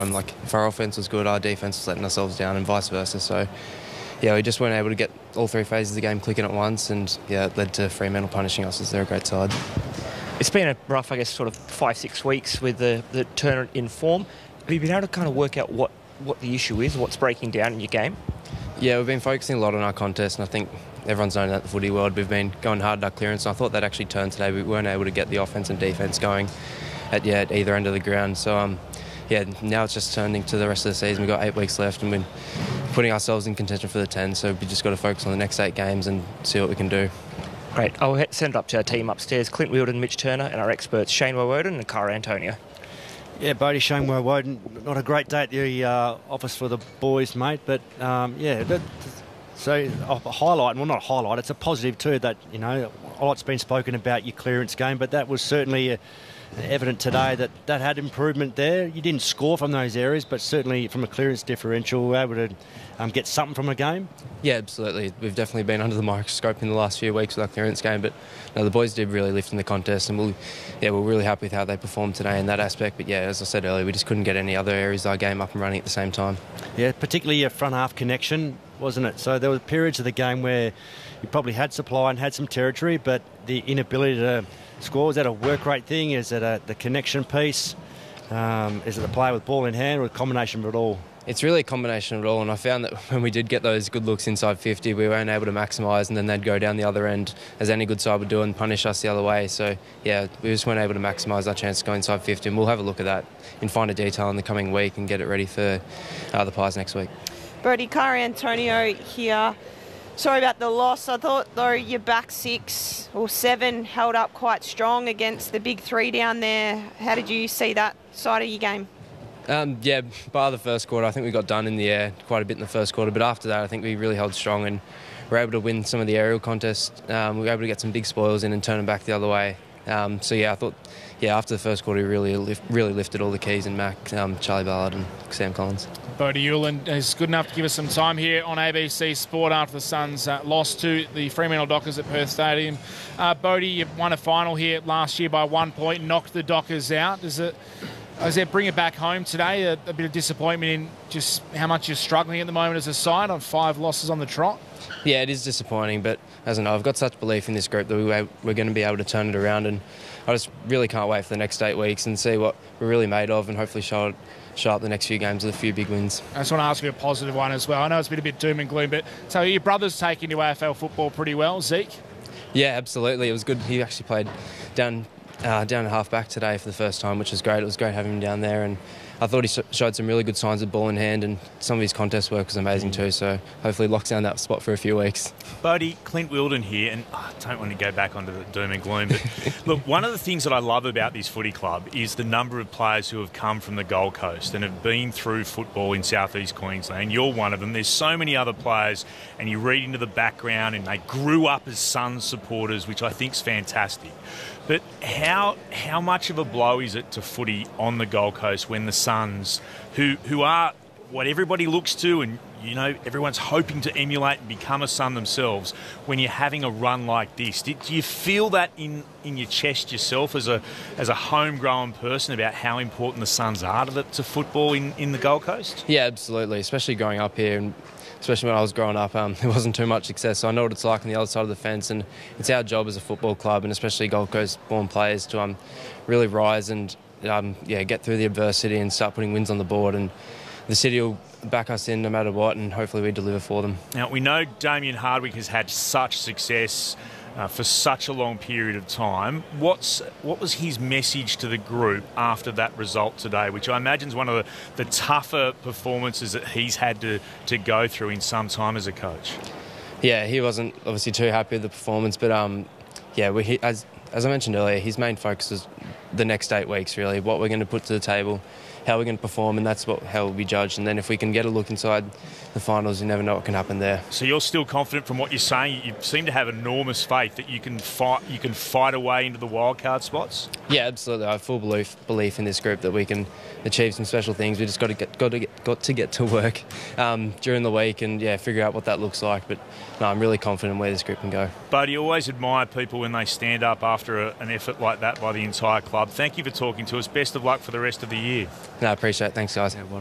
And like if our offence was good, our defence was letting ourselves down, and vice versa. So yeah, we just weren't able to get all three phases of the game clicking at once, and yeah, it led to Fremantle punishing us, as they're a great side. It's been a rough, I guess, sort of 5-6 weeks with the turn in form. Have you been able to kind of work out what the issue is, what's breaking down in your game? Yeah, we've been focusing a lot on our contest, and I think everyone's known that in the footy world. We've been going hard at our clearance, and I thought that actually turned today. We weren't able to get the offence and defence going at either end of the ground. So now it's just turning to the rest of the season. We've got 8 weeks left, and we're putting ourselves in contention for the 10. So we just got to focus on the next 8 games and see what we can do. Great. I'll send it up to our team upstairs, Clint Wheeldon, Mitch Turner, and our experts, Shane Woewodin and Cara Antonio. Yeah, Bodie, Shane Woewodin, not a great day at the office for the boys, mate, but so a highlight, well, not a highlight, it's a positive too that, you know, a lot's been spoken about your clearance game, but that was certainly evident today that had improvement there. You didn't score from those areas, but certainly from a clearance differential, we were able to get something from a game. Yeah, absolutely. We've definitely been under the microscope in the last few weeks with our clearance game, but no, the boys did really lift in the contest, and we're really happy with how they performed today in that aspect. But yeah, as I said earlier, we just couldn't get any other areas of our game up and running at the same time. Yeah, particularly your front half connection, wasn't it? So there were periods of the game where you probably had supply and had some territory, but the inability to score, is that a work rate thing? Is it the connection piece? Is it the play with ball in hand, or a combination of it all? It's really a combination of it all, and I found that when we did get those good looks inside 50, we weren't able to maximise, and then they'd go down the other end, as any good side would do, and punish us the other way. So yeah, we just weren't able to maximise our chance to go inside 50, and we'll have a look at that in finer detail in the coming week and get it ready for the Pies next week. Bodie, Cara Antonio here. Sorry about the loss. I thought, though, your back 6 or 7 held up quite strong against the big 3 down there. How did you see that side of your game? Yeah, bar the first quarter, I think we got done in the air quite a bit in the first quarter, but after that I think we really held strong and were able to win some of the aerial contests. We were able to get some big spoils in and turn them back the other way. So yeah, I thought, after the first quarter, we really lifted all the keys in Mac, Charlie Ballard and Sam Collins. Bodie Ueland is good enough to give us some time here on ABC Sport after the Suns lost to the Fremantle Dockers at Perth Stadium. Bodie, you won a final here last year by 1 point, knocked the Dockers out. Does it bring it back home today? A bit of disappointment in just how much you're struggling at the moment as a side on 5 losses on the trot? Yeah, it is disappointing, but as I know, I've got such belief in this group that we're going to be able to turn it around, and I just really can't wait for the next 8 weeks and see what we're really made of, and hopefully show up the next few games with a few big wins. I just want to ask you a positive one as well. I know it's been a bit doom and gloom, but so your brother's taking to AFL football pretty well, Zeke? Yeah, absolutely. It was good. He actually played down at half-back today for the first time, which was great. It was great having him down there, and I thought he showed some really good signs of ball in hand, and some of his contest work was amazing too, so hopefully locks down that spot for a few weeks. Bodie, Clint Wheeldon here, and I don't want to go back onto the doom and gloom, but look, one of the things that I love about this footy club is the number of players who have come from the Gold Coast and have been through football in southeast Queensland. You're one of them. There's so many other players, and you read into the background, and they grew up as Suns supporters, which I think is fantastic. But how much of a blow is it to footy on the Gold Coast when the Suns, who are what everybody looks to and, you know, everyone's hoping to emulate and become a Sun themselves, when you're having a run like this? Do you feel that in your chest yourself as a homegrown person about how important the Suns are to football in the Gold Coast? Yeah, absolutely, especially growing up here, and especially when I was growing up, there wasn't too much success, so I know what it's like on the other side of the fence, and it's our job as a football club, and especially Gold Coast-born players, to really rise and get through the adversity and start putting wins on the board, and the city will back us in no matter what, and hopefully we deliver for them. Now, we know Damien Hardwick has had such success for such a long period of time. What was his message to the group after that result today, which I imagine is one of the tougher performances that he's had to go through in some time as a coach? Yeah, he wasn't obviously too happy with the performance, but as I mentioned earlier, his main focus is the next 8 weeks, really, what we're going to put to the table, how we're going to perform, and that's how we'll be judged. And then if we can get a look inside the finals, you never know what can happen there. So you're still confident from what you're saying? You seem to have enormous faith that you can fight a way into the wildcard spots? Yeah, absolutely. I have full belief in this group that we can achieve some special things. We just got to get to work during the week and figure out what that looks like. But no, I'm really confident where this group can go. But you always admire people when they stand up after an effort like that by the entire club. Thank you for talking to us. Best of luck for the rest of the year. No, I appreciate it. Thanks, guys.